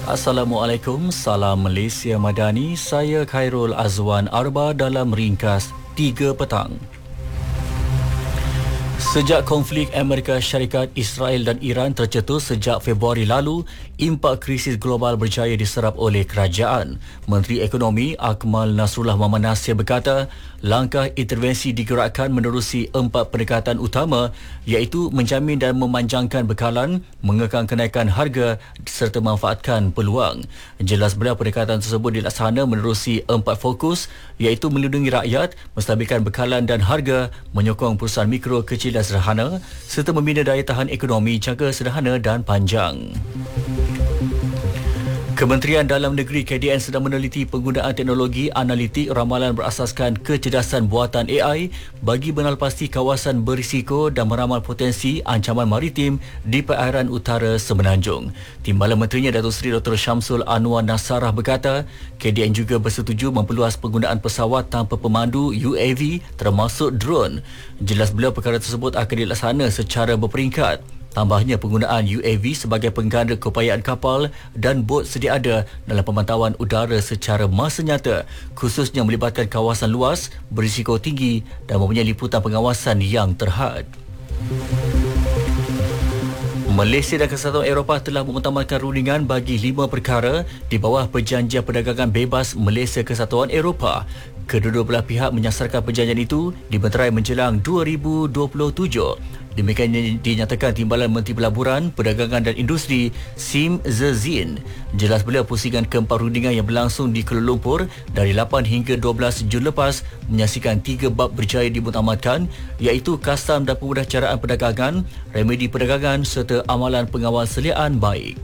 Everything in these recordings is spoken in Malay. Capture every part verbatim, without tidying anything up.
Assalamualaikum, salam Malaysia Madani. Saya Khairul Azwan Arba dalam ringkas tiga petang. Sejak konflik Amerika Syarikat, Israel dan Iran tercetus sejak Februari lalu, impak krisis global berjaya diserap oleh kerajaan. Menteri Ekonomi Akmal Nasrullah Muhammad Nasir berkata, langkah intervensi digerakkan menerusi empat pendekatan utama iaitu menjamin dan memanjangkan bekalan, mengekang kenaikan harga serta memanfaatkan peluang. Jelas beliau pendekatan tersebut dilaksana menerusi empat fokus iaitu melindungi rakyat, menstabilkan bekalan dan harga, menyokong perusahaan mikro, kecil dan sederhana serta membina daya tahan ekonomi jangka sederhana dan panjang. Kementerian Dalam Negeri K D N sedang meneliti penggunaan teknologi analitik ramalan berasaskan kecerdasan buatan A I bagi menalpasti kawasan berisiko dan meramal potensi ancaman maritim di perairan utara Semenanjung. Timbalan Menterinya Datuk Seri Doktor Syamsul Anwar Nasarah berkata, K D N juga bersetuju memperluas penggunaan pesawat tanpa pemandu U A V termasuk drone. Jelas beliau perkara tersebut akan dilaksana secara berperingkat. Tambahnya penggunaan U A V sebagai pengganda keupayaan kapal dan bot sedia ada dalam pemantauan udara secara masa nyata, khususnya melibatkan kawasan luas, berisiko tinggi dan mempunyai liputan pengawasan yang terhad. Malaysia dan Kesatuan Eropah telah memutamatkan rundingan bagi lima perkara di bawah Perjanjian Perdagangan Bebas Malaysia Kesatuan Eropah. Kedua-dua belah pihak menyasarkan perjanjian itu dibenterai menjelang dua ribu dua puluh tujuh. Demikian dinyatakan Timbalan Menteri Pelaburan, Perdagangan dan Industri Sim Zezin. Jelas beliau pusingan keempat rundingan yang berlangsung di Kuala Lumpur dari lapan hingga dua belas Jun lepas menyaksikan tiga bab berjaya dimutamatkan iaitu kastam dan pemudahcaraan perdagangan, remedi perdagangan serta amalan pengawal seliaan baik.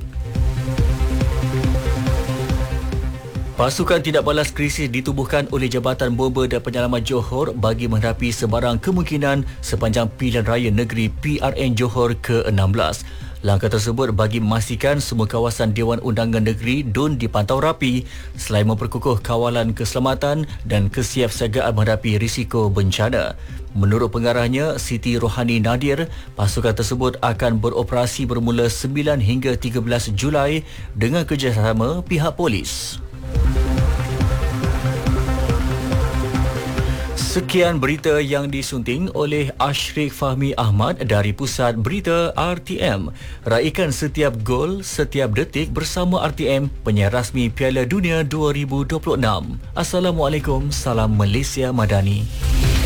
Pasukan tindak balas krisis ditubuhkan oleh Jabatan Bomba dan Penyelamat Johor bagi menghadapi sebarang kemungkinan sepanjang pilihan raya negeri P R N Johor ke enam belas. Langkah tersebut bagi memastikan semua kawasan Dewan Undangan Negeri D U N dipantau rapi selain memperkukuh kawalan keselamatan dan kesiapsiagaan menghadapi risiko bencana. Menurut pengarahnya, Siti Rohani Nadir, pasukan tersebut akan beroperasi bermula sembilan hingga tiga belas Julai dengan kerjasama pihak polis. Sekian berita yang disunting oleh Ashrik Fahmi Ahmad dari Pusat Berita R T M. Raikan setiap gol, setiap detik bersama R T M, penyiar rasmi Piala Dunia dua ribu dua puluh enam. Assalamualaikum, salam Malaysia Madani.